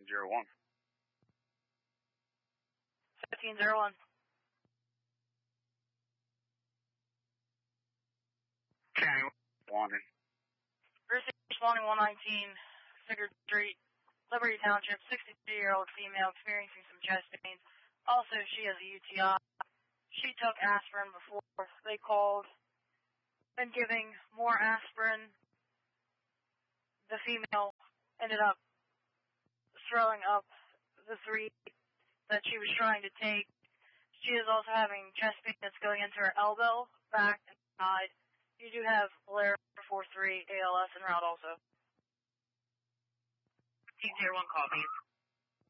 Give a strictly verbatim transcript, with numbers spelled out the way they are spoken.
seventeen zero one. seventeen zero one. County Wanted. Bruce Swanee one nineteen, Sigurd Street, Liberty Township, sixty-three-year-old female experiencing some chest pains. Also, she has a U T I. She took aspirin before they called. Been giving more aspirin. The female ended up throwing up the three that she was trying to take. She is also having chest pain that's going into her elbow, back, and side. You do have Blair four three A L S en route also. fifteen zero one, copy.